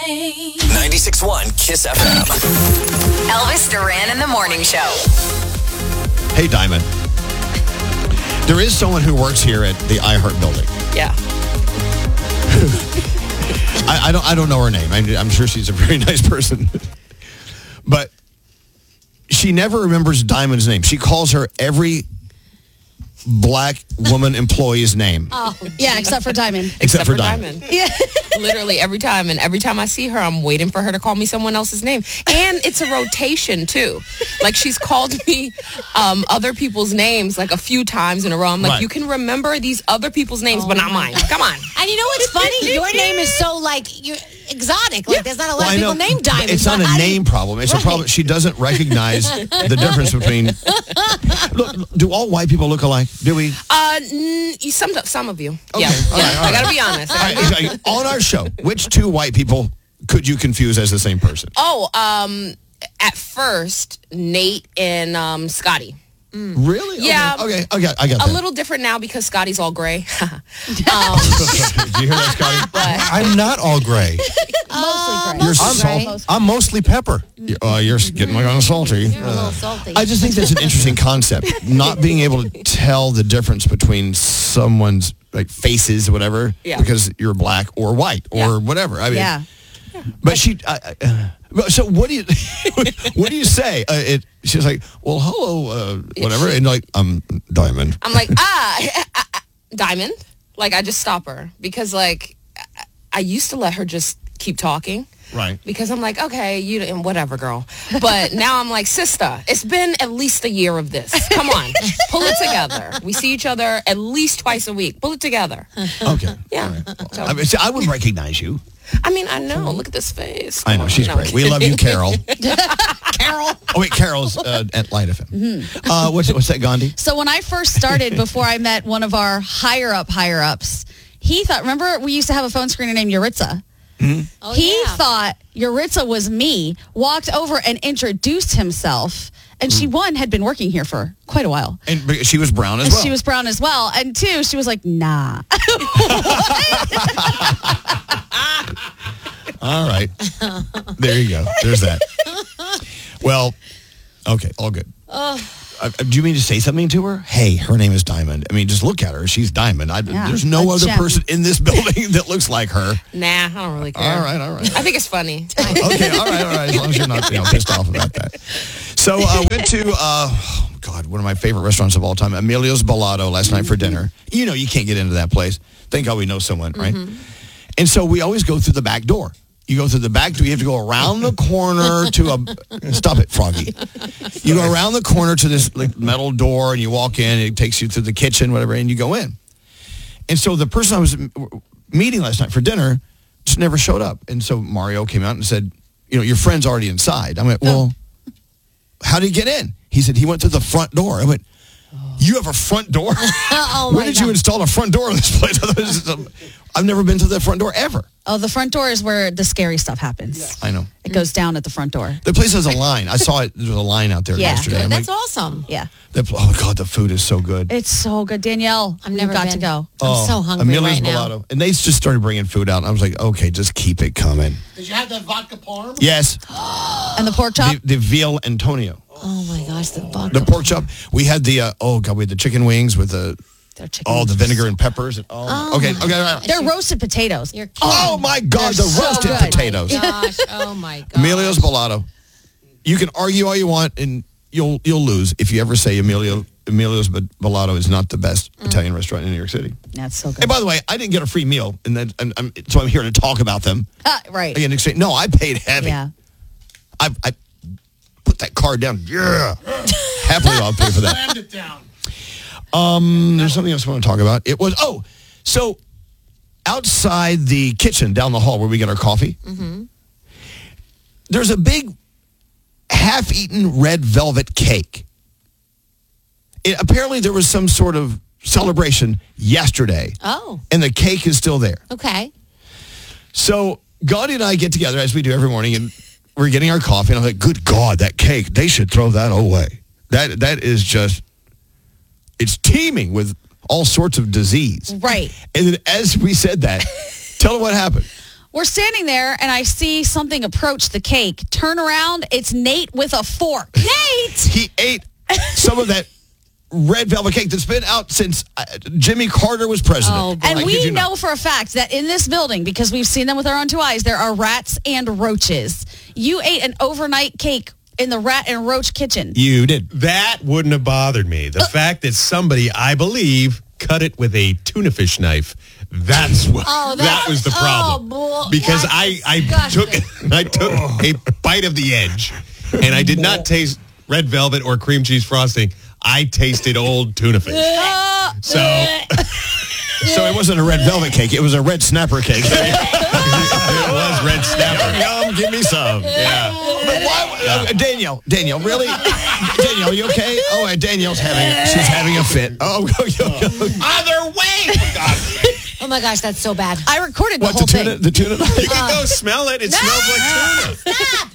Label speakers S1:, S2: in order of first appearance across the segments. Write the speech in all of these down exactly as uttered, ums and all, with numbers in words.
S1: ninety-six point one Kiss F M.
S2: Elvis Duran in the Morning Show.
S3: Hey, Diamond. There is someone who works here at the iHeart building.
S4: Yeah.
S3: I, I don't. I don't know her name. I, I'm sure she's a very nice person, but she never remembers Diamond's name. She calls her every black woman employee's name.
S5: Oh, yeah, except for Diamond.
S3: Except,
S4: Except
S3: for,
S4: for
S3: Diamond.
S4: Diamond. Yeah. Literally every time. And every time I see her, I'm waiting for her to call me someone else's name. And it's a rotation, too. Like, she's called me um, other people's names, like, a few times in a row. I'm like,
S3: Right.
S4: you can remember these other people's names,
S5: Oh
S4: but not
S5: my
S4: mine. Come on.
S5: And you know what's funny? Your name is so, like, you're exotic. Like, there's not a lot
S3: Well, I
S5: of
S3: know,
S5: people named Diamond.
S3: but it's not
S5: but
S3: a
S5: how do you-
S3: name problem. It's a problem. She doesn't recognize the difference between. Look, do all white people look alike? Do we?
S4: Uh, n- some, some of you.
S3: Okay.
S4: Yeah.
S3: All
S4: yeah.
S3: right, all
S4: I
S3: right.
S4: got to be honest.
S3: All right, on our show, which two white people could you confuse as the same person?
S4: Oh, um, at first, Nate and um, Scotty.
S3: Really?
S4: Yeah.
S3: Okay. Okay. okay I got
S4: A
S3: that.
S4: little different now because Scotty's all gray. um,
S3: Did you hear that, Scotty?
S4: but
S6: I'm not all gray.
S5: Mostly gray.
S3: You're
S5: Mostly
S3: salt-
S5: gray.
S6: I'm mostly pepper.
S3: You- Uh, you're getting like on salty.
S5: You're a little salty.
S3: I just think that's an interesting concept. Not being able to tell the difference between someone's like faces or whatever,
S4: Yeah.
S3: because you're black or white or
S4: Yeah.
S3: whatever. I mean,
S5: Yeah.
S3: But she. I, I, uh, so what do you? What do you say? Uh, it. She's like, well, hello, uh, whatever, and like, I'm Diamond.
S4: I'm like, ah, ah, ah, Diamond. Like, I just stop her because, like, I- I used to let her just keep talking.
S3: Right.
S4: Because I'm like, okay, you and whatever, girl. But now I'm like, sister, it's been at least a year of this. Come on, pull it together. We see each other at least twice a week. Pull it together.
S3: Okay.
S4: Yeah.
S3: All right.
S4: So-
S3: I, mean, see, I would recognize you.
S4: I mean, I know. Look at this face.
S3: I know she's
S4: No.
S3: great. We love you, Carol.
S5: Carol.
S3: Oh wait, Carol's uh, at Light F M.
S5: Mm-hmm.
S3: Uh, what's what's that, Gandhi?
S5: So when I first started, before I met one of our higher up, higher ups, he thought, remember we used to have a phone screener named Yuritsa?
S7: Oh,
S5: he
S7: yeah.
S5: thought Yuritsa was me, walked over and introduced himself. And she, one, had been working here for quite a while.
S3: And but she was brown as
S5: And
S3: well.
S5: she was brown as well. And two, she was like, nah.
S3: All right. There you go. There's that. Well, okay, all good. Uh, do you mean to say something to her? Hey, her name is Diamond. I mean, just look at her. She's Diamond. I,
S5: Yeah,
S3: there's no
S5: a
S3: other
S5: gem.
S3: person in this building that looks like her.
S4: Nah, I don't really care.
S3: All right, all right.
S4: I think it's funny.
S3: Okay, all right, all right. As long as you're not, you know, pissed off about that. So I uh, went to, uh, oh God, one of my favorite restaurants of all time, Emilio's Bellado, last night for dinner. You know, you can't get into that place. Thank God we know someone, right? And so we always go through the back door. You go through the back door. You have to go around the corner to a... Stop it, Froggy. You go around the corner to this like metal door, and you walk in. It takes you to the kitchen, whatever, and you go in. And so the person I was m- meeting last night for dinner just never showed up. And so Mario came out and said, you know, your friend's already inside. I went, well, how did he get in? He said, he went to the front door. I went, you have a front door?
S5: Oh,
S3: Where
S5: my
S3: did you
S5: God.
S3: install a front door in this place? I thought this is a- I've never been to the front door ever.
S5: Oh, the front door is where the scary stuff happens.
S3: I know.
S5: It goes down at the front door.
S3: The place has a line. I saw it. There was a line out there
S5: Yeah.
S3: yesterday. I'm
S7: That's
S3: like,
S7: awesome.
S5: Yeah.
S3: the, oh, God, the food is so good.
S5: It's so good. Danielle,
S7: I've
S5: we've
S7: never
S5: got
S7: been.
S5: to go.
S3: Oh,
S7: I'm so hungry
S3: Emilio's
S7: right now.
S3: Bellado. And they just started bringing food out. And I was like, okay, just keep it coming.
S8: Did you have that vodka parm?
S3: Yes.
S5: And the pork chop?
S3: The, the veal Antonio.
S7: Oh my gosh, the vodka.
S3: The pork chop. We had the, uh, oh, God, we had the chicken wings with the,
S5: They're chicken
S3: oh, the
S5: wings.
S3: vinegar and peppers. And, oh,
S7: Oh
S3: okay,
S7: my
S3: okay. all right.
S5: They're roasted potatoes.
S7: You're
S3: Oh, my God,
S5: They're
S3: the
S5: so
S3: roasted
S5: good.
S3: potatoes.
S7: gosh. Oh my gosh.
S3: Emilio's Bellado. You can argue all you want, and you'll you'll lose if you ever say Emilio Emilio's Bellado is not the best Italian restaurant in New York City.
S5: That's so good.
S3: And by the way, I didn't get a free meal, and then and I'm, so I'm here to talk about them.
S5: Ah, right.
S3: Again, exchange. No, I paid heavy.
S5: Yeah.
S3: I I put that card down. Yeah, happily I'll pay for that.
S8: Slammed it down.
S3: Um, there's something else I want to talk about. It was oh, so outside the kitchen down the hall where we get our coffee, there's a big half-eaten red velvet cake. It, apparently, there was some sort of celebration yesterday,
S7: Oh,
S3: and the cake is still there.
S7: okay.
S3: So Gandhi and I get together, as we do every morning, and we're getting our coffee, and I'm like, good God, that cake, they should throw that away. That That is just, it's teeming with all sorts of disease.
S5: Right.
S3: And then as we said that, tell them what happened.
S5: we're standing there, and I see something approach the cake. Turn around, it's Nate with a fork. Nate!
S3: He ate some of that red velvet cake that's been out since uh, Jimmy Carter was president.
S7: Oh, boy.
S5: And
S3: I kid
S5: we
S3: you
S5: know
S3: not.
S5: for a fact that in this building, because we've seen them with our own two eyes, there are rats and roaches. You ate an overnight cake in the rat and roach kitchen.
S3: You did.
S6: That wouldn't have bothered me. The fact that somebody, I believe, cut it with a tuna fish knife. That's what.
S7: Oh,
S6: that
S7: that's-
S6: was the problem.
S7: oh, boy,
S6: because
S7: that's
S6: I, I took
S7: disgusting.
S6: I took a bite of the edge, and I did not taste red velvet or cream cheese frosting. I tasted old tuna fish. So
S3: So it wasn't a red velvet cake. It was a red snapper cake.
S6: it was red snapper.
S3: Yum, yum, give me some.
S6: Yeah.
S3: But why, uh, Danielle, Danielle, really? Danielle, you okay? Oh, uh, Danielle's having, she's having a fit. Oh, go, go, go.
S6: Other way. For God's sake.
S7: Oh my gosh, that's so bad.
S5: I recorded the
S3: What,
S5: whole
S3: the tuna,
S5: thing.
S3: the tuna?
S6: You can go smell it. It smells like tuna.
S7: Stop!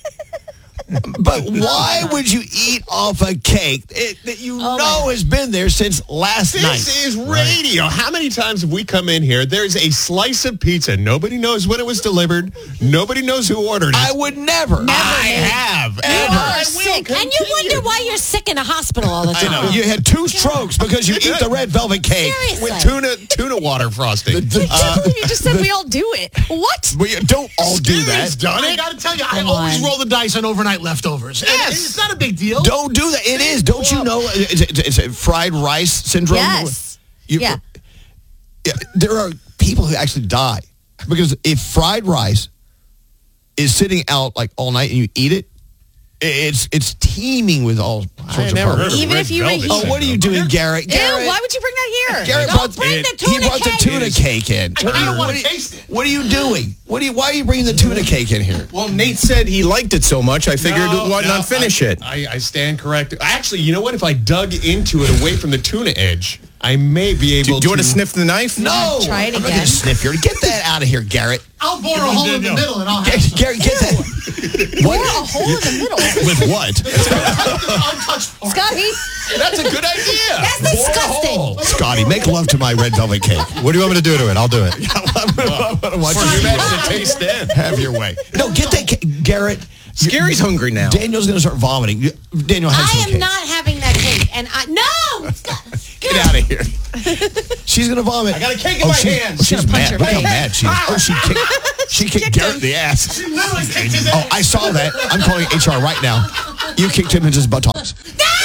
S3: But why would you eat off a cake it, that you
S7: Oh,
S3: know
S7: my
S3: has been there since last
S6: This
S3: night?
S6: is radio. How many times have we come in here? There's a slice of pizza. Nobody knows when it was delivered. Nobody knows who ordered it.
S3: I would never.
S6: I have.
S7: You
S6: Ever.
S7: are
S6: I will
S7: sick. And you
S6: continue.
S7: wonder why you're sick in a hospital all the
S3: I
S7: time.
S3: know. You had two strokes because you eat the red velvet cake.
S7: Seriously.
S6: With tuna tuna water frosting.
S5: I can't believe you just said we all do it. What?
S3: We don't all do
S6: Scary's
S3: that.
S6: done
S1: I
S6: it.
S1: got to tell you, I
S5: Come
S1: always
S5: on.
S1: roll the dice on overnight leftovers. And
S6: Yes.
S1: It's not a big deal.
S3: Don't do that. It is. Don't you know? It's, it's, it's a fried rice syndrome.
S5: Yes.
S3: You-
S5: Yeah.
S3: yeah. There are people who actually die because if fried rice is sitting out like all night and you eat it, it's it's teeming with all sorts of
S6: never heard
S3: problems.
S6: of
S5: Even
S6: red
S5: if you
S6: velvet
S5: reheat-
S3: Oh, what are you doing, Garrett?
S5: Ew,
S3: Garrett,
S5: why would you bring that here?
S3: Garrett
S7: Don't
S3: brought,
S7: bring the
S3: he
S7: tuna
S3: brought the
S7: cake.
S3: tuna cake in.
S1: I don't want
S3: What
S1: to
S3: are you-
S1: taste it.
S3: What are you doing? What are you? Why are you bringing the tuna cake in here?
S8: Well, Nate said he liked it so much, I figured
S6: No,
S8: why
S6: no,
S8: not finish
S6: I,
S8: it?
S6: I, I stand corrected. Actually, you know what? If I dug into it away from the tuna edge, I may be
S8: Do,
S6: able
S8: do you want
S6: to
S8: to sniff the knife?
S3: No,
S5: Try it
S3: I'm not
S5: again.
S3: gonna sniff here. Get that out of here, Garrett.
S1: I'll bore a hole in the middle and I'll have
S3: Get, Garrett, get that.
S5: Or a hole in the middle.
S3: With what?
S1: untouched part.
S5: Scotty,
S6: That's a good idea.
S7: That's
S6: Bore a
S7: disgusting.
S6: hole.
S3: Scotty, make love to my red velvet cake.
S6: What do you want me to do to it? I'll do it.
S3: I'm gonna watch
S6: For
S3: you
S6: you to taste then.
S3: have your way. No, get that cake, Garrett.
S8: Scary's hungry now.
S3: Daniel's gonna start vomiting. Daniel, have
S7: I
S3: some
S7: am
S3: cake.
S7: not having that cake. And I no.
S3: Get out of here. She's gonna vomit.
S6: I got a cake in my
S3: she,
S6: hands.
S3: Oh, she's
S5: She's gonna
S3: mad.
S5: punch
S3: Look
S5: your
S3: how
S5: face.
S3: mad she is. Oh, she kicked. She kicked Garrett in the ass.
S1: She literally kicked his
S3: Oh,
S1: ass.
S3: I saw that. I'm calling H R right now. You kicked him in his buttocks.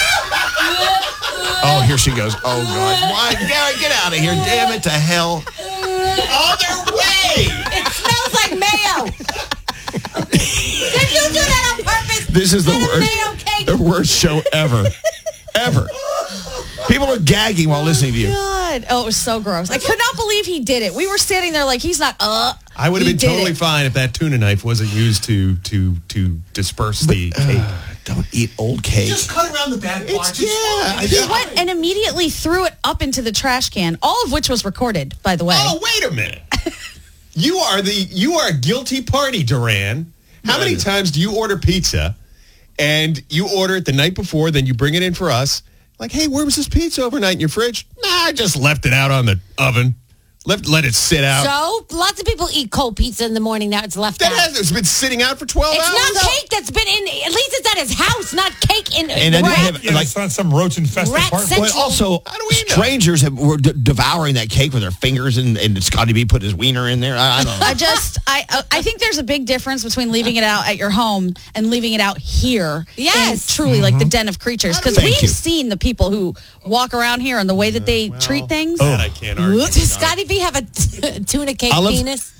S3: Oh, here she goes. Oh, God. Why? Garrett, get out of here. Damn it to hell.
S6: Other way.
S7: It smells like mayo. Did you do that on purpose?
S3: This is the
S7: Get a
S3: worst,
S7: mayo cake.
S3: the worst show ever. Ever. People are gagging while listening to you.
S5: God. Oh, it was so gross. I could not believe he did it. We were standing there like he's not, uh.
S6: I would have
S5: He
S6: been
S5: did
S6: totally
S5: it.
S6: fine if that tuna knife wasn't used to to to disperse the cake.
S3: Don't eat old cake.
S1: Just cut around the bad parts.
S6: yeah,
S1: It's fine.
S5: He
S1: It's
S5: went
S1: fine.
S5: and immediately threw it up into the trash can, all of which was recorded, by the way.
S6: Oh, wait a minute. You are the you are a guilty party, Duran. How many times do you order pizza and you order it the night before, then you bring it in for us? Like, hey, where was this pizza overnight in your fridge? Nah, I just left it out on the oven. Left, let it sit out.
S7: So lots of people eat cold pizza in the morning. Now it's left
S6: that
S7: out.
S6: has it's been sitting out for twelve
S7: It's
S6: hours.
S7: not cake that's been in. At least it's at his house, not cake in.
S3: And I didn't
S7: rat-
S3: have
S9: Yeah,
S3: like.
S9: it's not some roach infested
S7: Rat
S9: apartment.
S7: sex-
S3: Well, also,
S6: How do we know?
S3: strangers have, were de- devouring that cake with their fingers, and, and Scotty B put his wiener in there. I, I don't know.
S5: I just, I, uh, I think there's a big difference between leaving it out at your home and leaving it out here.
S7: Yes.
S5: in truly, like the den of creatures. Because
S3: Thank
S5: we've
S3: you.
S5: seen the people who walk around here and the way that they treat things.
S6: That I can't argue.
S7: Does Scotty B have a t- tuna cake
S3: I love-
S7: penis?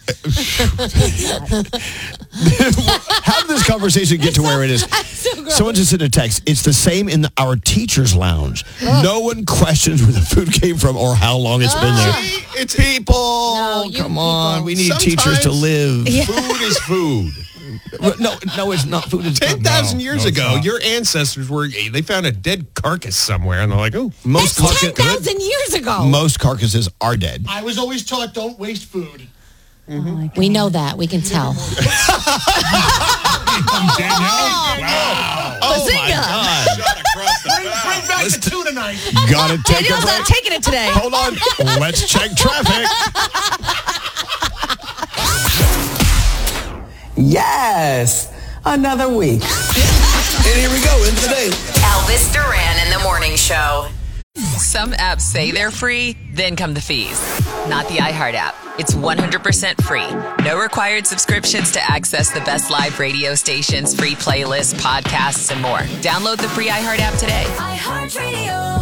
S3: How did this conversation get to where it is?
S7: so gross.
S3: Someone just sent a text. It's the same in the, our teacher's lounge. No one questions where the food came from or how long it's been there.
S6: See, it's people.
S7: No, you
S3: Come on,
S7: people.
S3: we need
S6: Sometimes-
S3: teachers to live.
S6: Food is food.
S3: No, no, it's not. Food is
S6: Ten
S3: not.
S6: thousand
S9: No,
S6: years
S9: no, it's
S6: ago,
S9: not.
S6: your ancestors were they found a dead carcass somewhere, and they're like, "Oh,
S3: Most
S7: That's ten
S3: carca-
S7: thousand years ago.
S3: most carcasses are dead.
S1: I was always taught don't waste food.
S7: We know that. We can tell.
S9: Danielle.
S3: Oh my
S5: Bazinga.
S3: God!
S1: Bring, bring back the tuna knife.
S3: Gotta take a
S5: Daniel's
S3: break.
S5: not taking it today.
S3: Hold on. Let's check traffic.
S9: Yes, another week.
S3: And here we go into the day.
S2: Elvis Duran in the Morning Show.
S10: Some apps say they're free, then come the fees. Not the iHeart app. It's one hundred percent free. No required subscriptions to access the best live radio stations, free playlists, podcasts, and more. Download the free iHeart app today.
S11: iHeartRadio.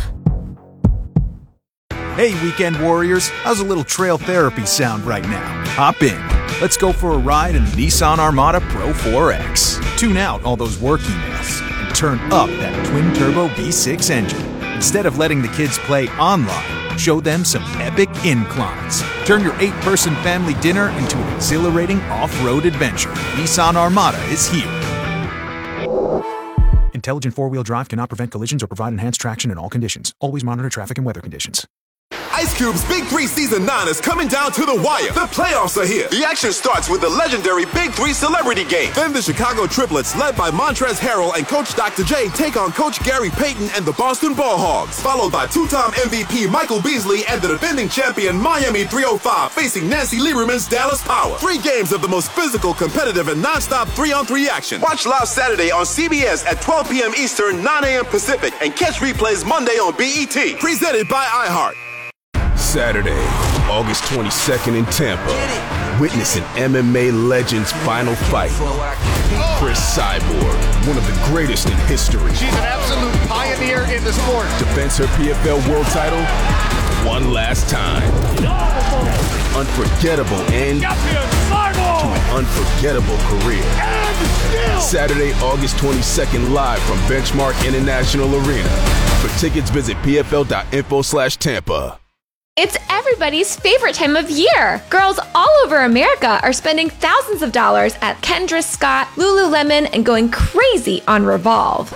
S11: Hey, weekend warriors. How's a little trail therapy sound right now? Hop in. Let's go for a ride in the Nissan Armada Pro four X. Tune out all those work emails and turn up that twin-turbo V six engine. Instead of letting the kids play online, show them some epic inclines. Turn your eight-person family dinner into an exhilarating off-road adventure. Nissan Armada is here. Intelligent four-wheel drive cannot prevent collisions or provide enhanced traction in all conditions. Always monitor traffic and weather conditions.
S12: Ice Cube's Big Three Season nine is coming down to the wire. The playoffs are here. The action starts with the legendary Big Three Celebrity Game. Then the Chicago Triplets, led by Montrezl Harrell and Coach Doctor J, take on Coach Gary Payton and the Boston Ball Hogs. Followed by two-time M V P Michael Beasley and the defending champion Miami three oh five facing Nancy Lieberman's Dallas Power. Three games of the most physical, competitive, and non-stop three-on-three action. Watch live Saturday on C B S at twelve p.m. Eastern, nine a.m. Pacific, and catch replays Monday on B E T. Presented by iHeart.
S13: Saturday, August twenty-second in Tampa. Witness an M M A legend's final fight. Chris Cyborg, one of the greatest in history.
S1: She's an absolute pioneer in the sport.
S13: Defends her P F L world title one last time. Unforgettable end to an unforgettable career. Saturday, August twenty-second, live from Benchmark International Arena. For tickets, visit pfl.info slash Tampa.
S14: It's everybody's favorite time of year. Girls all over America are spending thousands of dollars at Kendra Scott, Lululemon, and going crazy on Revolve.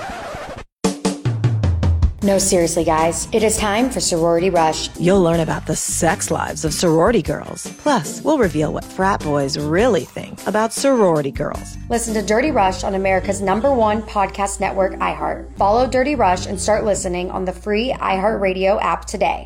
S15: No, seriously, guys. It is time for Sorority Rush.
S16: You'll learn about the sex lives of sorority girls. Plus, we'll reveal what frat boys really think about sorority girls.
S15: Listen to Dirty Rush on America's number one podcast network, iHeart. Follow Dirty Rush and start listening on the free iHeartRadio app today.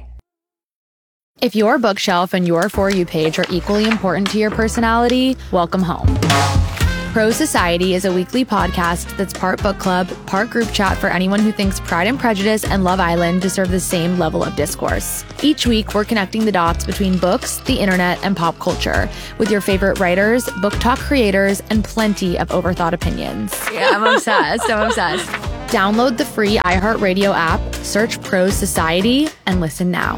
S17: If your bookshelf and your For You page are equally important to your personality, welcome home. Pro Society is a weekly podcast that's part book club, part group chat for anyone who thinks Pride and Prejudice and Love Island deserve the same level of discourse. Each week, we're connecting the dots between books, the internet, and pop culture with your favorite writers, book talk creators, and plenty of overthought opinions. Yeah, I'm obsessed. I'm obsessed. Download the free iHeartRadio app, search Pro Society, and listen now.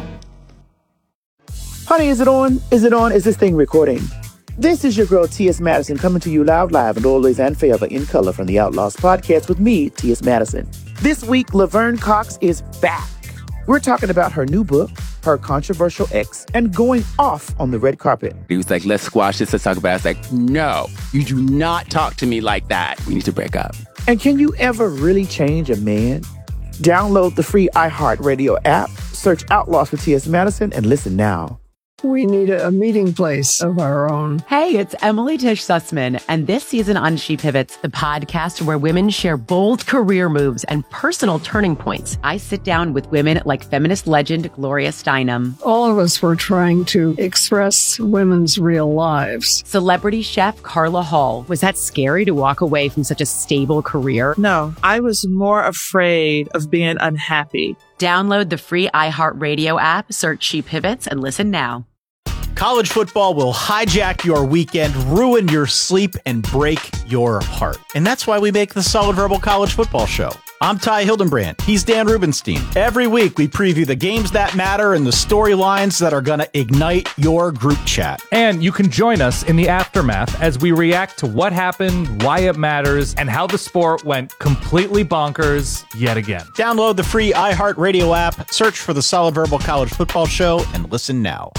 S18: Honey, is it on? Is it on? Is this thing recording? This is your girl, T S. Madison, coming to you loud, live, and always and forever in color from the Outlaws podcast with me, T S. Madison. This week, Laverne Cox is back. We're talking about her new book, her controversial ex, and going off on the red carpet.
S19: He was like, let's squash this, let's talk about it. I was like, no, you do not talk to me like that. We need to break up.
S18: And can you ever really change a man? Download the free iHeartRadio app, search Outlaws for T S. Madison, and listen now.
S20: We need a, a meeting place of our own.
S21: Hey, it's Emily Tish Sussman, and this season on She Pivots, the podcast where women share bold career moves and personal turning points. I sit down with women like feminist legend Gloria Steinem.
S20: All of us were trying to express women's real lives.
S21: Celebrity chef Carla Hall. Was that scary to walk away from such a stable career?
S22: No, I was more afraid of being unhappy.
S21: Download the free iHeartRadio app, search She Pivots, and listen now.
S23: College football will hijack your weekend, ruin your sleep, and break your heart. And that's why we make the Solid Verbal College Football Show. I'm Ty Hildenbrand. He's Dan Rubenstein. Every week, we preview the games that matter and the storylines that are going to ignite your group chat.
S24: And you can join us in the aftermath as we react to what happened, why it matters, and how the sport went completely bonkers yet again.
S23: Download the free iHeartRadio app, search for the Solid Verbal College Football Show, and listen now.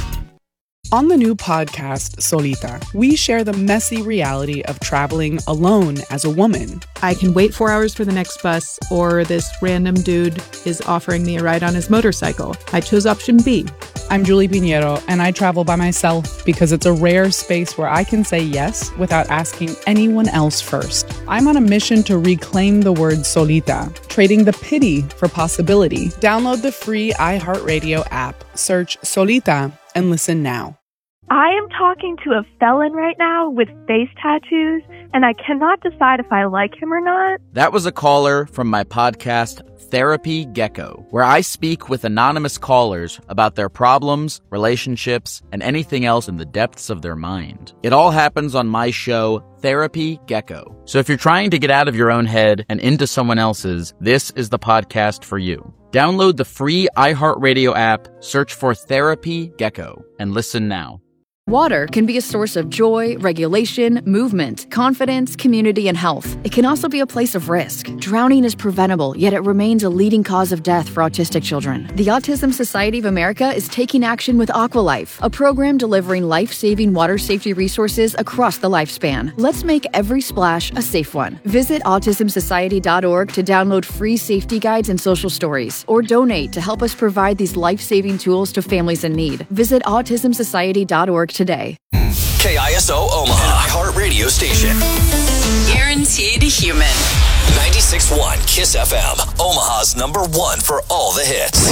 S25: On the new podcast, Solita, we share the messy reality of traveling alone as a woman.
S26: I can wait four hours for the next bus, or this random dude is offering me a ride on his motorcycle. I chose option B.
S25: I'm Julie Pinheiro, and I travel by myself because it's a rare space where I can say yes without asking anyone else first. I'm on a mission to reclaim the word solita, trading the pity for possibility. Download the free iHeartRadio app, search Solita, and listen now.
S27: I am talking to a felon right now with face tattoos
S4: and I cannot decide if I like him or not.
S5: That was a caller from my podcast, Therapy Gecko, where I speak with anonymous callers about their problems, relationships, and anything else in the depths of their mind. It all happens on my show, Therapy Gecko. So if you're trying to get out of your own head and into someone else's, this is the podcast for you. Download the free iHeartRadio app, search for Therapy Gecko, and listen now.
S17: Water can be a source of joy, regulation, movement, confidence, community, and health. It can also be a place of risk. Drowning is preventable, yet it remains a leading cause of death for autistic children. The Autism Society of America is taking action with Aqualife, a program delivering life-saving water safety resources across the lifespan. Let's make every splash a safe one. Visit autism society dot org to download free safety guides and social stories, or donate to help us provide these life-saving tools to families in need. Visit autism society dot org today.
S6: K I S O Omaha, an iHeart radio station.
S2: Guaranteed human.
S6: ninety-six point one Kiss F M, Omaha's number one for all the hits.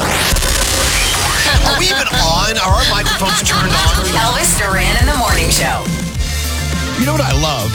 S3: Are we even on? Are our microphones turned on?
S2: Elvis Duran in the morning show.
S3: You know what I love?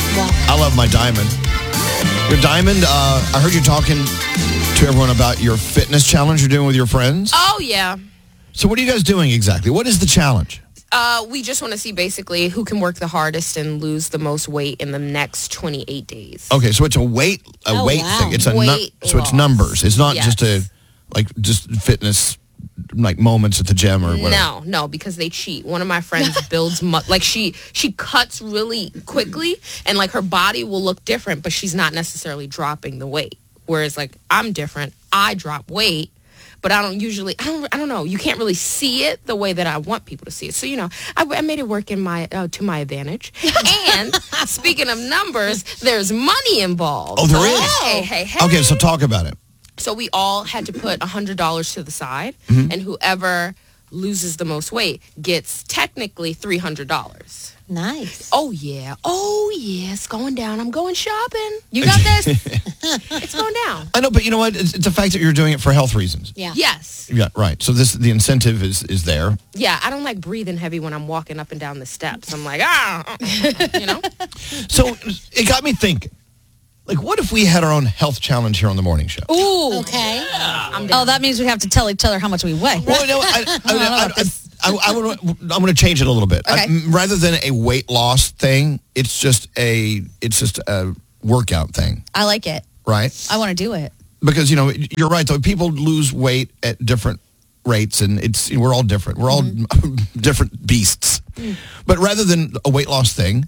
S3: I love my Diamond. Your Diamond, uh, I heard you talking to everyone about your fitness challenge you're doing with your friends.
S7: Oh, yeah.
S3: So what are you guys doing exactly? What is the challenge?
S7: Uh, we just want to see basically who can work the hardest and lose the most weight in the next twenty-eight days.
S3: Okay, so it's a weight a
S7: Oh,
S3: weight
S7: wow.
S3: thing. It's a
S7: Weight
S3: nu- so it's
S7: loss.
S3: numbers. It's not
S7: Yes.
S3: just a like just fitness like moments at the gym or whatever.
S7: No, no, because they cheat. One of my friends builds mu- like she she cuts really quickly, and like her body will look different, but she's not necessarily dropping the weight. Whereas like I'm different, I drop weight, but I don't usually. I don't. I don't know. You can't really see it the way that I want people to see it. So you know, I, I made it work in my uh, to my advantage. And speaking of numbers, there's money involved.
S3: Oh, there is?
S7: Hey, hey, hey.
S3: Okay, so talk about it.
S7: So we all had to put one hundred dollars to the side,
S3: Mhm.
S7: and whoever loses the most weight gets technically three hundred dollars.
S8: Nice.
S7: Oh, yeah. Oh, yeah. It's going down. I'm going shopping. You got this? It's going down.
S3: I know, but you know what? It's, it's the fact that you're doing it for health reasons.
S7: Yeah. Yes.
S3: Yeah, right. So this the incentive is is there.
S7: Yeah, I don't like breathing heavy when I'm walking up and down the steps. I'm like, ah, uh, uh, you know?
S3: So it got me thinking. Like, what if we had our own health challenge here on the morning show?
S8: Ooh. Okay. Oh, that means we have to tell each other how much we weigh.
S3: Well, no, I, I, I, I, I, I, would, I'm going to change it a little bit.
S8: Okay.
S3: I, rather than a weight loss thing, it's just a it's just a workout thing,
S8: I like it.
S3: right?
S8: I want to do it.
S3: Because you know you're right though. People lose weight at different rates, and it's we're all different. We're all different beasts. But rather than a weight loss thing,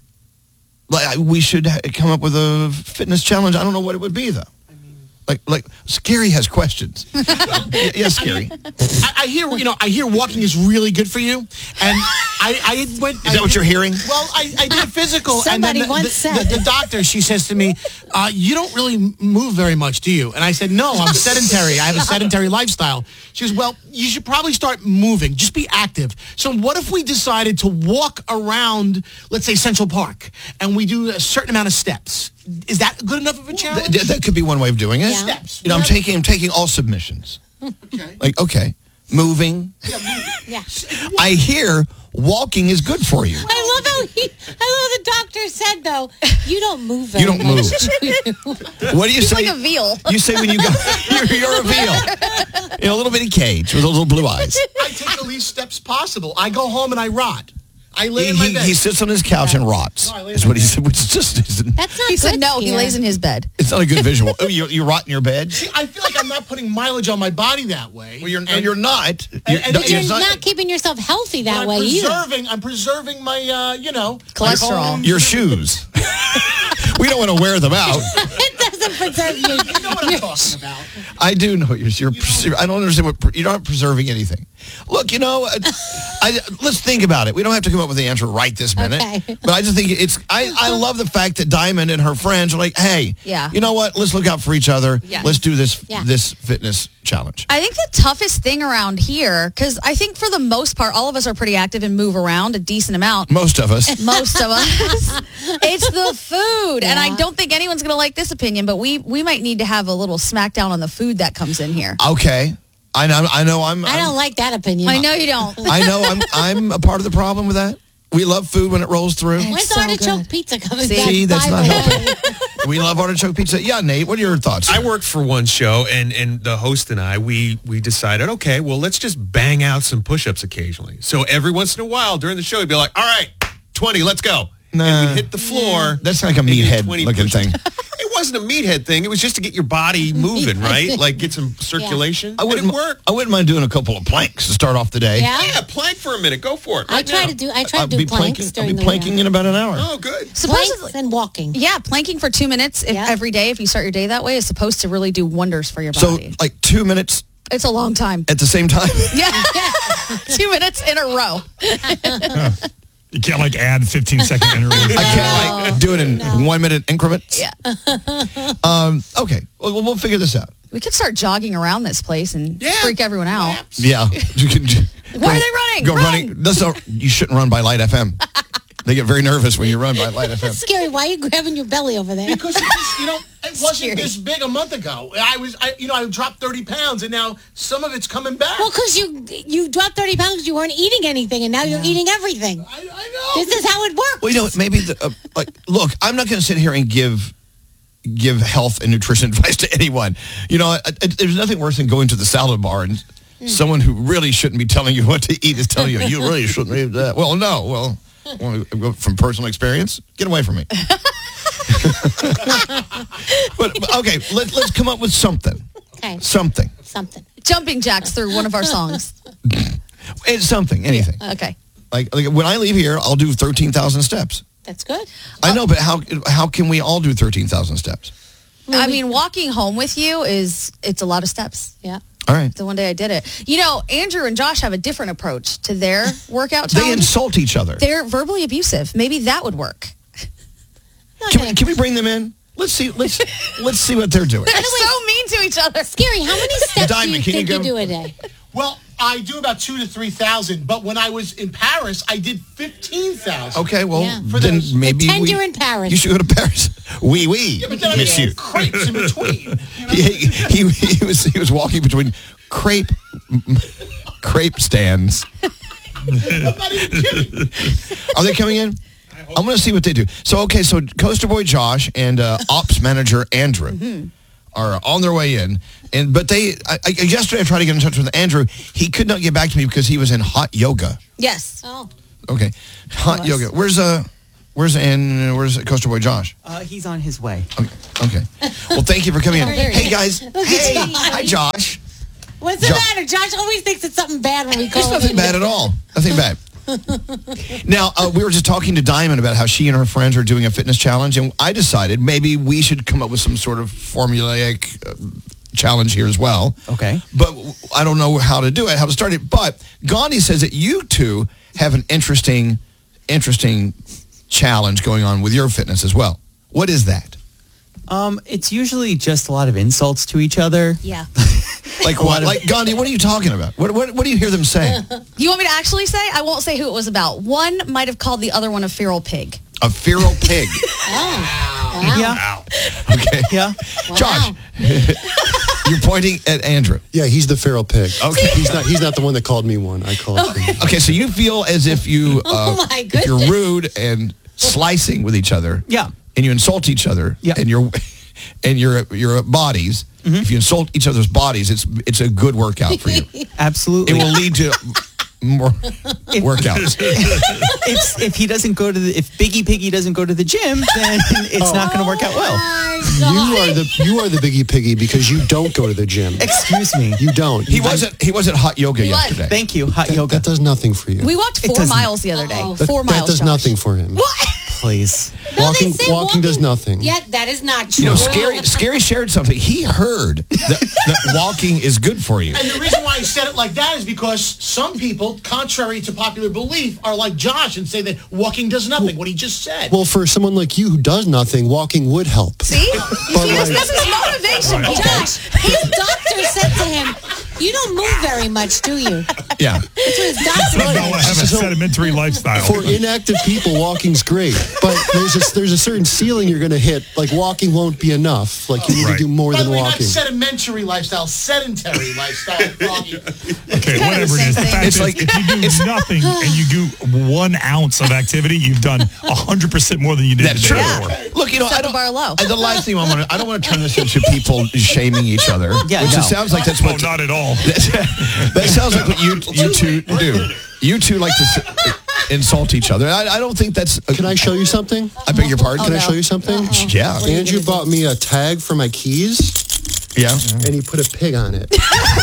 S3: like we should ha- come up with a fitness challenge. I don't know what it would be though. Like, like Scary has questions. Y- yes, Scary.
S9: I, I hear, you know, I hear walking is really good for you, and I, I went.
S3: Is that
S9: I
S3: what
S9: did-
S3: you're hearing?
S9: Well, I, I did a physical,
S8: Somebody
S9: and then the,
S8: once
S9: the,
S8: said.
S9: the, the doctor, she says to me, uh, "You don't really move very much, do you?" And I said, "No, I'm sedentary. I have a sedentary lifestyle." She goes, "Well, you should probably start moving. Just be active." So, what if we decided to walk around, let's say Central Park, and we do a certain amount of steps? Is that good enough of a challenge?
S3: Th- that could be one way of doing it.
S9: Steps.
S3: You know, I'm taking I'm taking all submissions.
S9: Okay.
S3: Like, okay, moving.
S8: Yeah.
S3: I hear walking is good for you.
S8: I love how he, I love the doctor said, though, you don't move very
S3: You don't
S8: much.
S3: What do you
S8: He's
S3: say?
S8: like a veal.
S3: You say when you go, you're, you're a veal. In a little bitty cage with those little blue eyes.
S9: I take the least steps possible. I go home and I rot. I lay
S3: He,
S9: in my
S3: he,
S9: bed.
S3: he sits on his couch and rots.
S9: No, I lay in
S3: Is
S9: my
S3: what he said. Which is just isn't,
S8: That's not He said no. He lays in his bed.
S3: it's not a good visual. Oh, you you rot in your bed.
S9: See, I feel like I'm not putting mileage on my body that way.
S3: Well, you're no, you're not. You're,
S9: and-
S3: no,
S9: and-
S8: You're
S3: it's
S8: not, keeping yourself healthy that
S9: I'm
S8: way either.
S9: preserving, I'm preserving my, uh, you know,
S8: Cholesterol.
S9: my
S3: your shoes. We don't want to wear them out.
S8: It doesn't preserve you.
S9: You know what I'm talking about.
S3: I do know you're. you're preser- I don't understand what you're not preserving anything. Look, you know, uh, I, let's think about it. We don't have to come up with the answer right this minute.
S8: Okay.
S3: But I just think it's. I, I love the fact that Diamond and her friends are like, hey,
S8: Yeah.
S3: you know what? Let's look out for each other.
S8: Yeah.
S3: Let's do this
S8: Yeah.
S3: this fitness challenge.
S8: I think the toughest thing around here, because I think for the most part, all of us are pretty active and move around a decent amount.
S3: Most of us.
S8: Most of us. It's the food. And I don't think anyone's going to like this opinion, but we, we might need to have a little smackdown on the food that comes in here.
S3: Okay. I know. I know. I'm.
S8: I don't like that opinion. I know you don't.
S3: I know. I'm. I'm a part of the problem with that. We love food when it rolls through.
S1: When's
S8: so
S1: artichoke
S8: good.
S1: pizza coming
S8: See?
S1: back?
S3: See, that's not
S1: Bible way?
S3: helping. We love artichoke pizza. Yeah, Nate, what are your thoughts?
S10: I worked for one show, and, and the host and I, we we decided, okay, well, let's just bang out some push-ups occasionally. So every once in a while during the show, we'd be like, all right, twenty, let's go.
S3: Nah.
S10: And we'd hit the floor.
S3: That's like a
S10: and do
S3: meathead
S10: twenty
S3: looking
S10: push-ups.
S3: thing.
S10: It wasn't a meathead thing. It was just to get your body moving, right? Like get some circulation.
S3: I wouldn't,
S10: and it worked.
S3: I wouldn't mind doing a couple of planks to start off the day.
S1: Yeah?
S10: Yeah, plank for a minute. Go for it.
S1: I
S10: right
S1: try
S10: now.
S1: to do. I try
S3: I'll
S1: to
S3: be
S1: do planks
S3: planking, I'll
S1: during
S3: be
S1: the
S3: planking in about an hour.
S10: Oh, good.
S1: Planks and walking.
S8: Yeah, planking for two minutes if,
S1: Yeah.
S8: every day if you start your day that way is supposed to really do wonders for your
S3: So,
S8: body.
S3: like two minutes
S8: It's a long time.
S3: at the same time?
S8: Yeah. Two minutes in a row.
S11: You can't like add fifteen second intervals.
S3: I can't like do it in one minute increments.
S8: Yeah.
S3: Um, okay, well, we'll figure this out.
S8: We could start jogging around this place and freak everyone out.
S3: Yeah. You can,
S8: Why are they running?
S3: Go
S8: Run!
S3: running. That's not, you shouldn't run by Light F M. They get very nervous when you run by Light F M.
S1: Scary. Why are you grabbing your belly over there?
S9: Because it just, you know, it wasn't this big a month ago. I was, I, you know, I dropped thirty pounds, and now some of it's coming back.
S1: Well, because you you dropped thirty pounds because you weren't eating anything, and now you're eating everything. I, I know. This is how it works.
S3: Well, you know, maybe, the, uh, like, look, I'm not going to sit here and give give health and nutrition advice to anyone. You know, I, I, there's nothing worse than going to the salad bar and mm. someone who really shouldn't be telling you what to eat is telling you, you really shouldn't eat that. Well, no, well, well from personal experience, get away from me. But, okay, let, let's come up with something.
S1: Okay.
S3: Something.
S1: Something.
S8: Jumping jacks through one of our songs.
S3: It's something, anything.
S8: Okay.
S3: Like, like when I leave here, I'll do thirteen thousand steps.
S1: That's good.
S3: I know, but how how can we all do thirteen thousand steps?
S8: I mean, walking home with you is, it's a lot of steps.
S1: Yeah.
S3: All right.
S8: The one day I did it. You know, Andrew and Josh have a different approach to their workout
S3: They
S8: challenge.
S3: insult each other.
S8: They're verbally abusive. Maybe that would work.
S3: Can we, can we bring them in? Let's see. Let's let's see what they're doing.
S8: They're so mean to each other.
S1: Scary. How many steps
S3: Diamond,
S1: do
S3: can
S1: you
S3: you
S1: think you,
S3: go-
S1: do a day?
S9: Well, I do about two to three thousand, but when I was in Paris, I did fifteen thousand.
S3: Okay, well,
S1: Yeah.
S3: then maybe
S1: Pretend
S3: we,
S1: you're in Paris.
S3: You should go to Paris. Oui, oui,
S9: Yeah, but then I
S3: miss
S9: mean,
S3: you.
S9: crepes in between.
S3: He, he, he was he was walking between crepe crepe stands.
S9: I'm not even kidding.
S3: Are they coming in? I'm going to see what they do. So, okay, so Coaster Boy Josh and uh, Ops Manager Andrew
S8: Mm-hmm.
S3: are on their way in. And But they, I, I, yesterday I tried to get in touch with Andrew. He could not get back to me because he was in hot yoga.
S8: Yes.
S1: Oh.
S3: Okay, hot
S8: Was.
S3: yoga. Where's uh, where's and where's Coaster Boy Josh?
S12: Uh, he's on his way.
S3: Okay. okay. Well, thank you for coming in.
S1: Oh, there he
S3: Hey
S1: is.
S3: guys.
S1: Look at
S3: Hey,
S1: Josh.
S3: hi Josh.
S1: What's the
S3: Jo-
S1: matter? Josh always thinks it's something bad when we call
S3: It's
S1: him.
S3: nothing bad at all. Nothing bad. Now, uh, we were just talking to Diamond about how she and her friends are doing a fitness challenge, and I decided maybe we should come up with some sort of formulaic uh, challenge here as well.
S12: Okay.
S3: But I don't know how to do it, how to start it. But Gandhi says that you two have an interesting, interesting challenge going on with your fitness as well. What is that?
S12: Um, it's usually just a lot of insults to each other.
S8: Yeah.
S3: Like
S12: A lot
S3: what?
S12: of-
S3: Like Gandhi, what are you talking about? What, what, what do you hear them say?
S8: You want me to actually say? I won't say who it was about. One might have called the other one a feral pig.
S3: A feral pig.
S1: Oh.
S12: Yeah.
S3: Okay.
S12: Yeah.
S3: Josh, you're pointing at Andrew.
S13: Yeah, he's the feral pig.
S3: Okay.
S13: He's not. He's not the one that called me one. I called him.
S3: Okay, so you feel as if you, uh,
S1: Oh, my
S3: if you're
S1: goodness.
S3: rude and slicing with each other.
S12: Yeah.
S3: And you insult each other.
S12: Yeah.
S3: And your and your your bodies.
S12: Mm-hmm.
S3: If you insult each other's bodies, it's it's a good workout for you.
S12: Absolutely.
S3: It will lead to more workouts.
S12: It's, if he doesn't go to the, if Biggie Piggy doesn't go to the gym, then it's not going to work out well.
S13: You are the you are the biggie piggy because you don't go to the gym.
S12: Excuse me.
S13: You don't.
S3: He wasn't he wasn't hot yoga
S8: He was.
S3: yesterday.
S12: Thank you. Hot
S13: That,
S12: yoga.
S13: that does nothing for you.
S8: We walked
S12: It
S8: four
S12: doesn't-
S8: miles the other day.
S1: Uh-oh.
S13: that,
S8: Four
S13: that
S8: miles,
S13: does
S8: Josh.
S13: nothing for him.
S8: What?
S12: Please.
S1: No,
S13: Walking
S1: they say
S13: walking does nothing.
S1: Yeah, that is not true.
S3: You know, Scary Scary shared something. He heard that, that walking is good for you.
S9: And the reason why I said it like that is because some people, contrary to popular belief, are like Josh and say that walking does nothing. What he just said.
S13: Well, for someone like you who does nothing, walking would help.
S8: See?
S13: But
S8: See, this,
S13: like-
S8: this is motivation.
S1: Josh, his doctor said to him, "You don't move very much, do you?"
S3: Yeah.
S1: That's what his
S11: You
S1: doctor
S11: don't have a
S13: So-
S11: sedimentary lifestyle.
S13: For inactive people, walking's great. But there's a there's, there's a certain ceiling you're going to hit. Like walking won't be enough. Like you need
S11: Right.
S13: to do more
S9: By
S13: than
S9: the way,
S13: walking.
S9: not sedimentary lifestyle, sedentary lifestyle. Froggy.
S11: Okay, whatever it is. The fact
S3: It's
S11: is,
S3: like-
S11: if you do nothing and you do one ounce of activity, you've done one hundred percent more than you did
S3: That's
S11: the
S3: true.
S11: day before.
S3: Look, you know,
S8: Set
S3: I
S8: the
S3: don't.
S8: bar low.
S3: uh, The last thing I want to, I don't want to turn this into people shaming each other.
S12: Yeah,
S3: which
S12: no.
S3: it sounds like that's
S11: Oh,
S3: what.
S11: not at all.
S3: That sounds like what you you two do. You two like to s- insult each other. I, I don't think that's. A,
S13: Can I show you something?
S3: I beg your pardon.
S13: Can I show you something?
S3: Yeah.
S13: Andrew bought me a tag for my keys.
S3: Yeah.
S13: And he put a pig on it.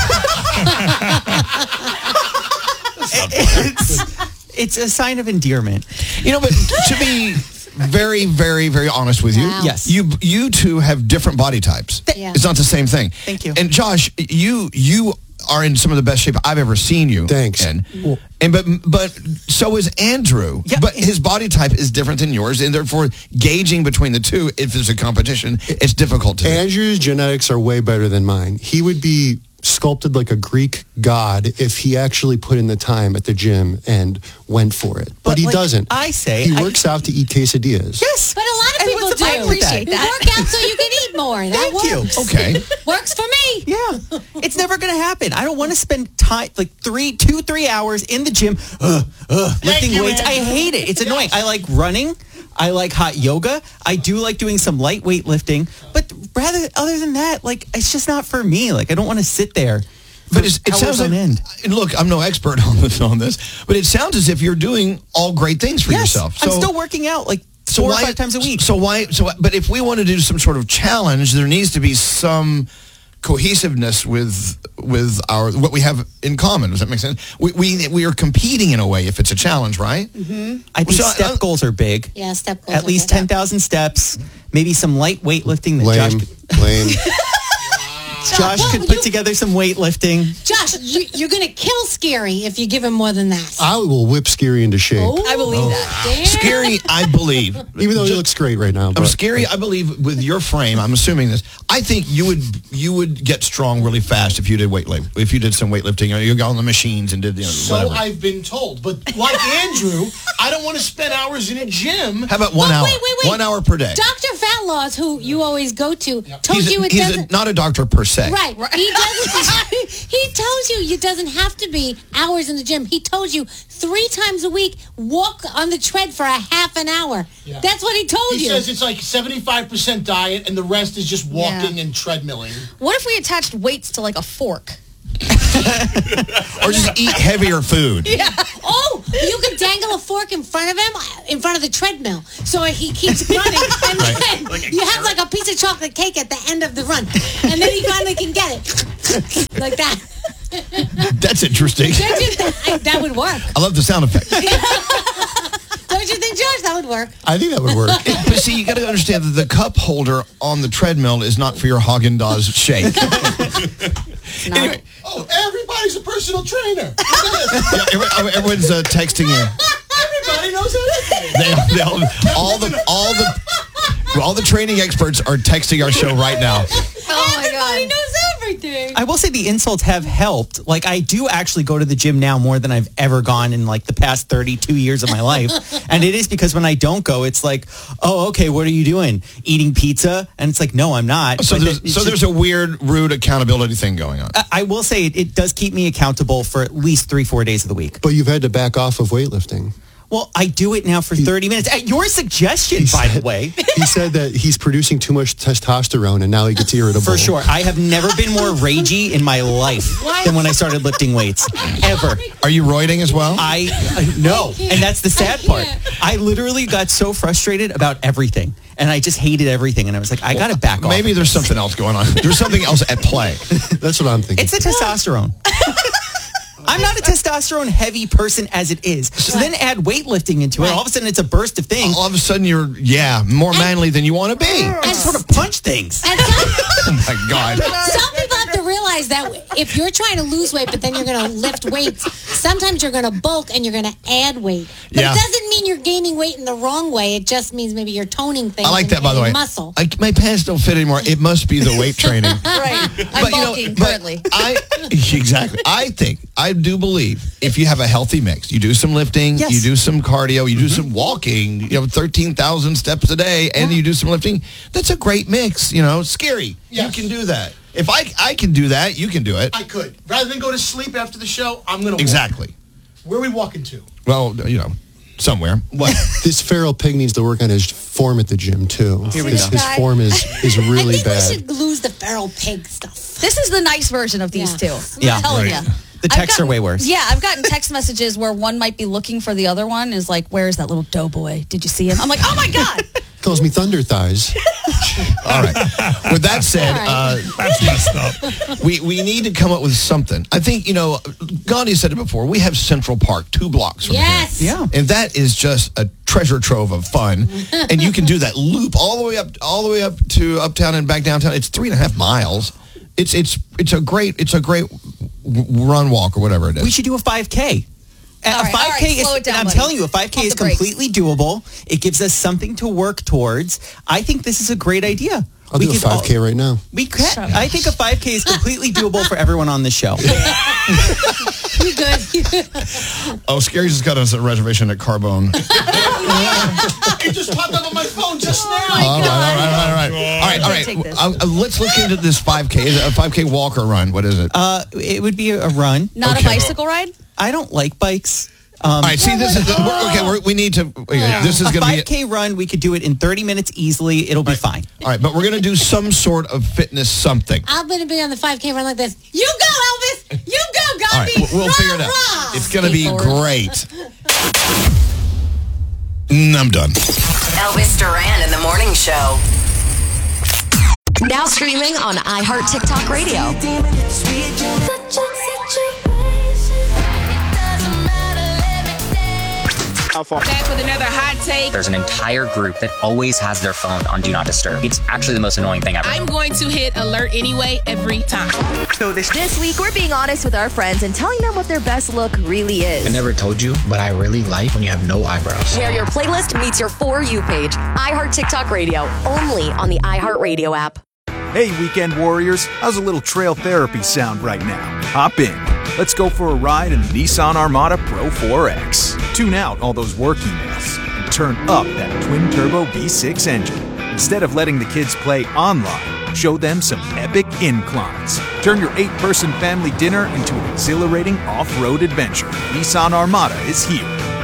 S12: It's, it's a sign of endearment.
S3: You know, but to be very, very, very honest with you,
S1: Wow.
S12: Yes.
S3: you you two have different body types.
S1: Yeah.
S3: It's not the same thing.
S12: Thank you.
S3: And Josh, you you are in some of the best shape I've ever seen you.
S13: Thanks.
S3: in. And but but so is Andrew.
S12: Yeah.
S3: But his body type is different than yours, and therefore gauging between the two, if there's a competition, it's difficult to do.
S13: Andrew's genetics are way better than mine. He would be sculpted like a Greek god if he actually put in the time at the gym and went for it. But,
S12: But
S13: he
S12: like
S13: doesn't.
S12: I say,
S13: he
S12: I-
S13: works out to eat quesadillas.
S12: Yes.
S1: But a lot of
S12: And
S1: people
S12: what's
S1: do.
S12: the problem with that?
S1: You work out so you can eat more. That
S12: Thank you.
S1: works.
S3: Okay.
S1: Works for me.
S12: Yeah, it's never going to happen. I don't want to spend time, like three, two, three hours in the gym, uh, uh, lifting
S9: you,
S12: weights. I
S9: Andrew.
S12: hate it. It's annoying. I like running. I like hot yoga. I do like doing some light weightlifting. But rather, other than that, like it's just not for me. Like I don't want to sit there.
S3: But it's, it
S12: hours
S3: sounds
S12: on
S3: like,
S12: end.
S3: and look, I'm no expert on this, on this, but it sounds as if you're doing all great things for
S12: Yes,
S3: yourself.
S12: I'm still working out like four or five times a week.
S3: So why? So, but if we want to do some sort of challenge, there needs to be some cohesiveness with with our what we have in common. Does that make sense? We we, we are competing in a way if it's a challenge, right?
S1: Mm-hmm.
S12: I think
S3: So,
S12: step
S3: uh,
S12: goals are big.
S1: Yeah, step goals.
S12: At
S1: are
S12: least
S1: good.
S12: ten thousand steps, maybe some light weightlifting that
S13: Lame.
S12: Josh,
S13: Lame.
S12: Josh
S1: Well,
S12: could
S1: you-
S12: put together some weightlifting.
S1: Josh, you, you're going to kill Scary if you give him more than that.
S13: I will whip Scary into shape.
S1: Oh,
S8: I believe that.
S1: damn.
S3: Scary, I believe.
S13: Even though he looks great right now.
S3: I'm
S13: But
S3: scary. I believe with your frame, I'm assuming this. I think you would you would get strong really fast if you did weightlifting. If you did some weightlifting, or you got on the machines and did you know,
S9: So
S3: whatever.
S9: I've been told. But like Andrew, I don't want to spend hours in a gym.
S3: How about one
S1: But
S3: hour?
S1: wait, wait, wait.
S3: One hour per day.
S1: Doctor Fatlaws, who you always go to, told
S3: He's,
S1: you
S3: a,
S1: it
S3: he's a,
S1: doesn't.
S3: not a doctor per se.
S1: Right. He doesn't. He tells you it doesn't have to be hours in the gym. He told you three times a week, walk on the tread for a half an hour.
S9: Yeah.
S1: That's what he told
S9: He
S1: you.
S9: says it's like seventy-five percent diet and the rest is just walking
S8: Yeah.
S9: and treadmilling.
S8: What if we attached weights to like a fork?
S3: Or just eat heavier food.
S1: Yeah. Oh, you could dangle a fork in front of him, in front of the treadmill, so he keeps running, and then you have like a piece of chocolate cake at the end of the run, and then he finally can get it, like that.
S3: That's interesting.
S1: Don't you think that would work?
S3: I love the sound effect.
S1: Don't you think, Josh, that would work?
S13: I think that would work.
S3: But see, you got to understand that the cup holder on the treadmill is not for your Haagen-Dazs shake. Anyway,
S9: Oh, everybody's a personal trainer.
S3: yeah, every- everyone's uh, texting in.
S9: Everybody knows everything.
S3: They, they all, all the all the all the training experts are texting our show right now.
S8: Oh my
S1: Everybody
S8: god.
S1: knows everything.
S12: I will say the insults have helped. Like I do actually go to the gym now more than I've ever gone in like the past thirty-two years of my life. And it is because when I don't go, it's like, oh, okay, what are you doing? Eating pizza? And it's like, no, I'm not.
S3: So
S12: But
S3: there's
S12: it's
S3: so
S12: just-
S3: there's a weird, rude accountability thing going on.
S12: I- I will say it, it does keep me accountable for at least three, four days of the week.
S13: But you've had to back off of weightlifting.
S12: Well, I do it now for thirty minutes. At your suggestion, by the way.
S13: He said that he's producing too much testosterone and now he gets irritable.
S12: For sure. I have never been more ragey in my life than when I started lifting weights. Ever.
S3: Are you roiding as well?
S12: I uh, no. And that's the sad part. I literally got so frustrated about everything. And I just hated everything. And I was like, I got to back off.
S3: Maybe there's something else going on. There's something else at play.
S13: That's what I'm thinking.
S12: It's the testosterone. I'm not a testosterone heavy person as it is. So then add weightlifting into it. All of a sudden, it's a burst of things.
S3: All of a sudden, you're, yeah, more manly than you want to be.
S12: I sort of punch things.
S1: And some,
S3: Oh, my God.
S1: some people have to realize that if you're trying to lose weight, but then you're going to lift weights, sometimes you're going to bulk and you're going to add weight. But
S3: Yeah.
S1: it doesn't mean you're gaining weight in the wrong way. It just means maybe you're toning things.
S3: I like
S1: and
S3: that, by the way.
S1: adding Muscle.
S3: I, my pants don't fit anymore. It must be the weight training.
S8: Right. I'm
S3: But, you know,
S8: bulking
S3: but
S8: currently.
S3: I, Exactly. I think, I do believe, if you have a healthy mix, you do some lifting,
S12: Yes.
S3: you do some cardio, you do some walking, you have thirteen thousand steps a day, and you do some lifting, that's a great mix. You know, scary.
S9: Yes.
S3: You can do that. If I I can do that, you can do it.
S9: I could. Rather than go to sleep after the show, I'm going to
S3: Exactly.
S9: walk. Where are we walking to?
S3: Well, you know, somewhere. What?
S13: This feral pig needs to work on his form at the gym, too.
S8: Here we
S13: his,
S8: go.
S13: his form is, is really
S1: I think
S13: bad.
S1: we should lose the feral pig stuff.
S8: This is the nice version of these
S1: Yeah.
S8: two.
S12: Yeah,
S8: I'm telling
S12: right.
S8: you.
S12: The
S8: I've
S12: texts are
S8: gotten-
S12: way worse.
S8: Yeah, I've gotten text messages where one might be looking for the other one. Is like, where's that little doughboy? Did you see him? I'm like, oh my God.
S13: Calls me Thunder Thighs.
S3: All right. With that said, uh,
S11: That's messed up.
S3: we, we need to come up with something. I think, you know, Gandhi said it before. We have Central Park two blocks from
S1: Yes.
S3: here.
S12: Yeah.
S3: And that is just a treasure trove of fun. And you can do that loop all the way up all the way up to uptown and back downtown. It's three and a half miles. It's it's it's a great it's a great w- run walk or whatever it is.
S12: We should do a five K.
S8: All
S12: A
S8: right, all
S12: five K
S8: right,
S12: is,
S8: slow it down,
S12: and I'm
S8: buddy.
S12: telling you, a five K
S8: Pump
S12: is
S8: the brakes.
S12: completely doable. It gives us something to work towards. I think this is a great idea.
S13: I'll
S12: We
S13: do a
S12: could
S13: five K
S12: all-
S13: right now.
S12: We can. I think a five K is completely doable for everyone on the show.
S1: You good? You good?
S3: Oh, Scary just got us a reservation at Carbone.
S9: It just popped up on my phone just now.
S3: all right, all right, all right, all right, all right.
S8: Take this.
S3: Uh, uh, let's look into this five K. Is it a five K walk or run? What is it?
S12: Uh, it would be a run.
S8: Not
S3: Okay.
S8: a bicycle ride?
S12: I don't like bikes. Um,
S3: All right, see, this is the, we're, okay. We're, we need to. Okay, this is
S12: a
S3: going to be
S12: five K run. We could do it in thirty minutes easily. It'll be fine.
S3: all right, but we're going to do some sort of fitness something.
S1: I'm going to be on the five K run like this. You go, Elvis. You go,
S3: All right,
S1: Gandhi.
S3: we'll, we'll
S1: Rah,
S3: figure it out.
S1: rah.
S3: It's going to be
S8: Skateboard.
S3: great. Mm, I'm done.
S2: Elvis Duran in the Morning Show. Now streaming on iHeart TikTok Radio.
S14: Back with another hot take.
S15: There's an entire group that always has their phone on Do Not Disturb. It's actually the most annoying thing ever.
S14: I'm going to hit alert anyway every time.
S16: So this this week we're being honest with our friends and telling them what their best look really is.
S15: I never told you, but I really like when you have no eyebrows.
S16: Where your playlist meets your For You page. iHeart TikTok Radio, only on the iHeart Radio app.
S18: Hey, weekend warriors, how's a little trail therapy sound right now? Hop in. Let's go for a ride in the Nissan Armada Pro four X. Tune out all those work emails and turn up that twin-turbo V six engine. Instead of letting the kids play online, show them some epic inclines. Turn your eight-person family dinner into an exhilarating off-road adventure. Nissan Armada is here.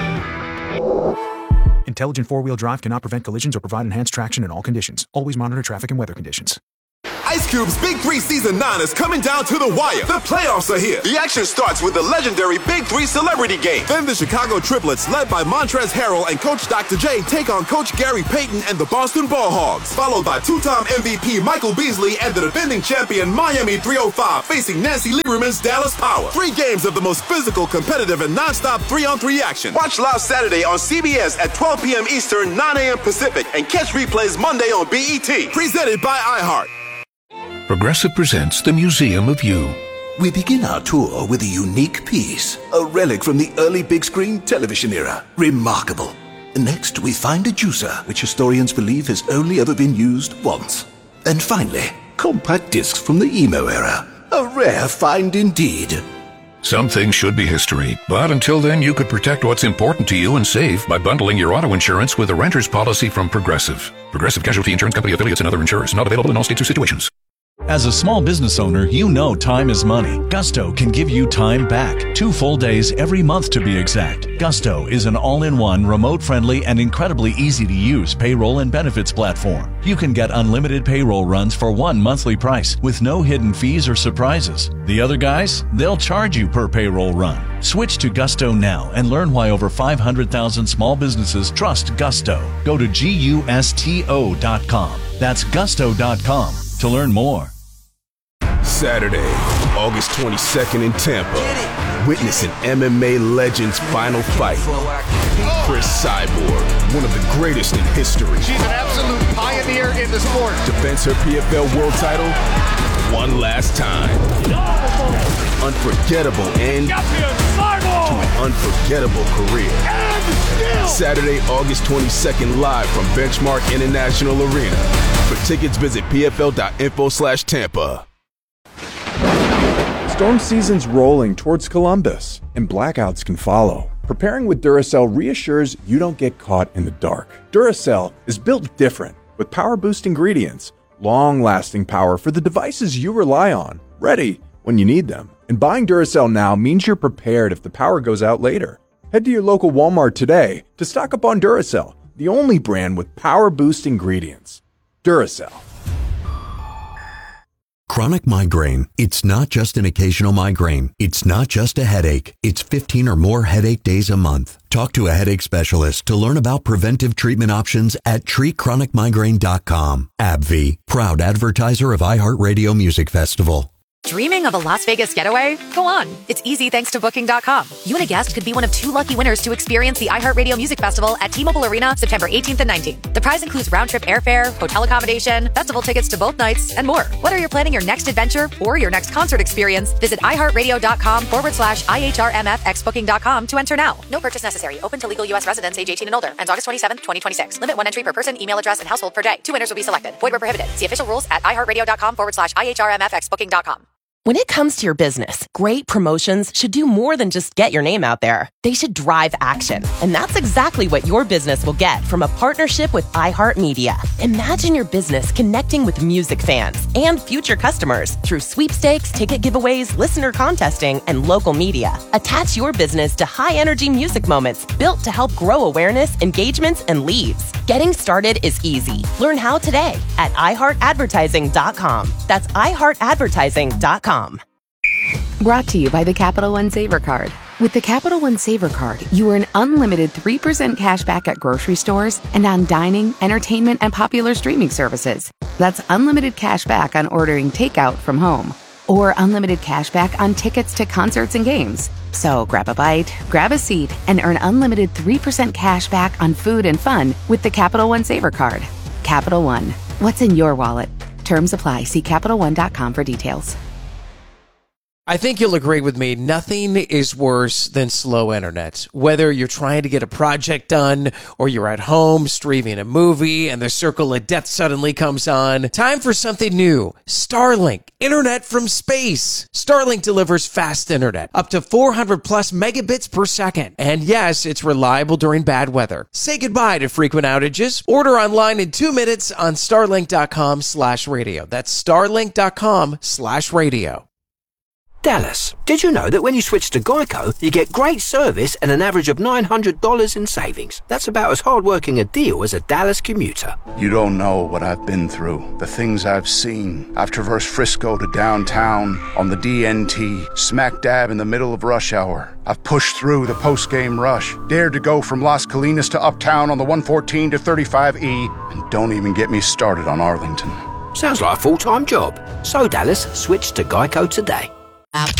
S18: Intelligent four-wheel drive cannot prevent collisions or provide enhanced traction in all conditions. Always monitor traffic and weather conditions.
S19: Ice Cube's Big Three Season nine is coming down to the wire. The playoffs are here. The action starts with the legendary Big Three Celebrity Game. Then the Chicago Triplets, led by Montrezl Harrell and Coach Doctor J, take on Coach Gary Payton and the Boston Ball Hogs. Followed by two-time M V P Michael Beasley and the defending champion Miami three oh five facing Nancy Lieberman's Dallas Power. Three games of the most physical, competitive, and non-stop three-on-three action. Watch live Saturday on C B S at twelve p.m. Eastern, nine a.m. Pacific, and catch replays Monday on B E T. Presented by iHeart.
S20: Progressive presents the Museum of You. We begin our tour with a unique piece, a relic from the early big screen television era. Remarkable. Next, we find a juicer, which historians believe has only ever been used once. And finally, compact discs from the emo era. A rare find indeed.
S27: Some things should be history, but until then, you could protect what's important to you and save by bundling your auto insurance with a renter's policy from Progressive. Progressive Casualty Insurance Company affiliates and other insurers. Not available in all states or situations.
S28: As a small business owner, you know time is money. Gusto can give you time back. Two full days every month to be exact. Gusto is an all-in-one, remote-friendly, and incredibly easy-to-use payroll and benefits platform. You can get unlimited payroll runs for one monthly price with no hidden fees or surprises. The other guys, they'll charge you per payroll run. Switch to Gusto now and learn why over five hundred thousand small businesses trust Gusto. Go to gusto dot com. That's gusto dot com to learn more.
S19: Saturday, August twenty-second in Tampa. Witness an M M A legend's final fight. Chris Cyborg, one of the greatest in history.
S29: She's an absolute pioneer in the sport.
S19: Defends her P F L world title one last time. Unforgettable end to an unforgettable career. Saturday, August twenty-second, live from Benchmark International Arena. For tickets, visit P F L dot info slash Tampa.
S4: Storm season's rolling towards Columbus, and blackouts can follow. Preparing with Duracell reassures you don't get caught in the dark. Duracell is built different, with power boost ingredients, long-lasting power for the devices you rely on, ready when you need them. And buying Duracell now means you're prepared if the power goes out later. Head to your local Walmart today to stock up on Duracell, the only brand with power boost ingredients. Duracell.
S5: Chronic migraine. It's not just an occasional migraine. It's not just a headache. It's fifteen or more headache days a month. Talk to a headache specialist to learn about preventive treatment options at treat chronic migraine dot com. AbbVie, proud advertiser of iHeartRadio Music Festival.
S17: Dreaming of a Las Vegas getaway? Go on. It's easy thanks to Booking dot com. You and a guest could be one of two lucky winners to experience the iHeartRadio Music Festival at T-Mobile Arena September eighteenth and nineteenth. The prize includes round-trip airfare, hotel accommodation, festival tickets to both nights, and more. Whether you're planning your next adventure or your next concert experience, visit iHeartRadio.com forward slash IHRMFX Booking dot com to enter now. No purchase necessary. Open to legal U S residents age eighteen and older. Ends August twenty-seventh, twenty twenty-six. Limit one entry per person, email address, and household per day. Two winners will be selected. Void where prohibited. See official rules at iHeartRadio.com forward slash IHRMFX Booking dot com.
S21: When it comes to your business, great promotions should do more than just get your name out there. They should drive action. And that's exactly what your business will get from a partnership with iHeartMedia. Imagine your business connecting with music fans and future customers through sweepstakes, ticket giveaways, listener contesting, and local media. Attach your business to high-energy music moments built to help grow awareness, engagements, and leads. Getting started is easy. Learn how today at i heart advertising dot com. That's i heart advertising dot com.
S22: Brought to you by the Capital One Saver Card. With the Capital One Saver Card, you earn unlimited three percent cash back at grocery stores and on dining, entertainment, and popular streaming services. That's unlimited cash back on ordering takeout from home, or unlimited cash back on tickets to concerts and games. So grab a bite, grab a seat, and earn unlimited three percent cash back on food and fun with the Capital One Saver Card. Capital One. What's in your wallet? Terms apply. See Capital One dot com for details.
S23: I think you'll agree with me, nothing is worse than slow internet. Whether you're trying to get a project done or you're at home streaming a movie and the circle of death suddenly comes on, time for something new. Starlink, internet from space. Starlink delivers fast internet, up to four hundred plus megabits per second. And yes, it's reliable during bad weather. Say goodbye to frequent outages. Order online in two minutes on starlink.com slash radio. That's starlink.com slash radio.
S24: Dallas, did you know that when you switch to Geico, you get great service and an average of nine hundred dollars in savings? That's about as hard-working a deal as a Dallas commuter.
S25: You don't know what I've been through, the things I've seen. I've traversed Frisco to downtown on the D N T, smack dab in the middle of rush hour. I've pushed through the post-game rush, dared to go from Las Colinas to Uptown on the one fourteen to thirty-five E, and don't even get me started on Arlington.
S24: Sounds like a full-time job. So, Dallas, switch to Geico today.